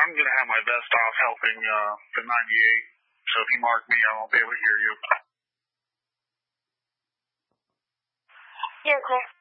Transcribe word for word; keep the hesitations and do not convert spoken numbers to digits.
I'm going to have my vest off helping uh, the ninety-eight, so if you mark me, I won't be able to hear you. You're clear.